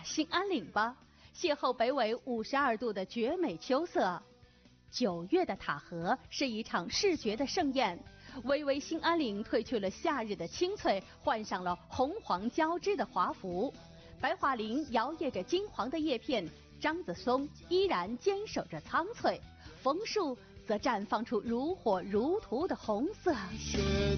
兴安岭吧，邂逅北纬52度的绝美秋色。9月的塔河是一场视觉的盛宴，巍巍兴安岭褪去了夏日的清脆，换上了红黄交织的华服。白桦林摇曳着金黄的叶片，樟子松依然坚守着苍翠，枫树则绽放出如火如荼的红色。